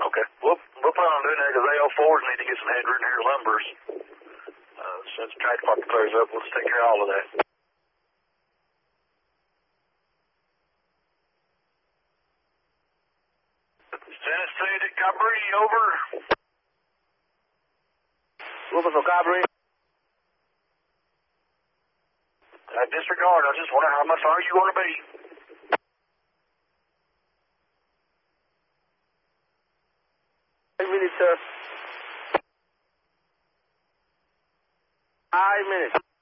Okay. We'll plan on doing that because AL4s need to get some headroom here, lumbers. Since the tractor park clears up, we'll just take care of all of that. Tennessee to Cabri, over. Moving for Cabri. Disregard, I just wonder how much longer you want to be. 5 minutes, sir. 5 minutes.